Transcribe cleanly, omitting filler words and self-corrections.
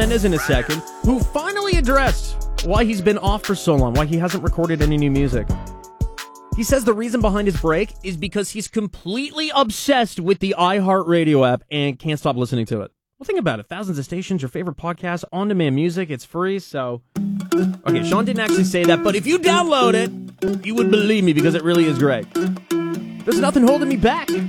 Menendez in a second, who finally addressed why he's been off for so long, why he hasn't recorded any new music. He says the reason behind his break is because he's completely obsessed with the iHeartRadio app and can't stop listening to it. Well, think about it. Thousands of stations, your favorite podcast, on-demand music, it's free, so... Okay, Sean didn't actually say that, but if you download it, you would believe me because it really is great. There's nothing holding me back.